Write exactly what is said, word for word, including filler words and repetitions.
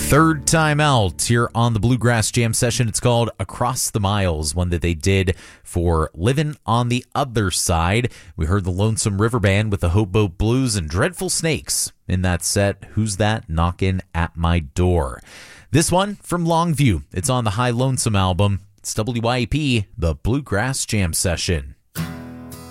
Third time out here on the Bluegrass Jam session. It's called Across the Miles, one that they did for Living on the Other Side. We heard the Lonesome River Band with the Hobo Blues and Dreadful Snakes in that set. Who's That Knockin' at My Door? This one from Longview. It's on the High Lonesome album. It's W Y A P, the Bluegrass Jam session.